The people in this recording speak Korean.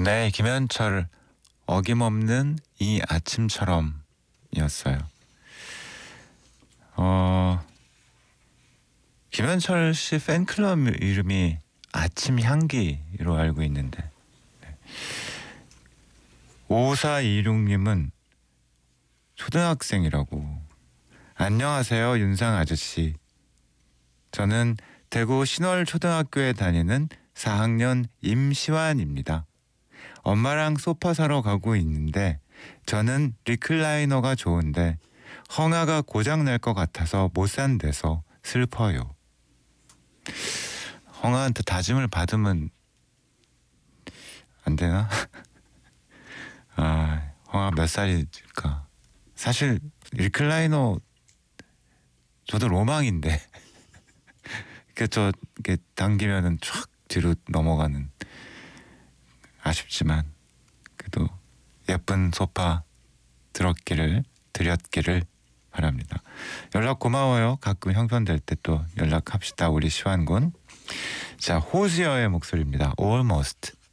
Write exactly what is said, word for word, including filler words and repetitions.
네, 김현철 어김없는 이 아침처럼이었어요. 어, 김현철 씨 팬클럽 이름이 아침 향기로 알고 있는데 네. 오사이육님은 초등학생이라고. 안녕하세요, 윤상 아저씨. 저는 대구 신월초등학교에 다니는 사 학년 임시완입니다. 엄마랑 소파 사러 가고 있는데 저는 리클라이너가 좋은데 헝아가 고장날 것 같아서 못 산대서 슬퍼요. 헝아한테 다짐을 받으면 안 되나? 아, 헝아 몇 살일까? 사실 리클라이너 저도 로망인데 이렇게 저 이렇게 당기면은 촥 뒤로 넘어가는. 아쉽지만 그래도 예쁜 소파 들었기를 드렸기를 바랍니다. 연락 고마워요. 가끔 형편될 때 또 연락합시다. 우리 시완군. 자, 호시어의 목소리입니다. Almost.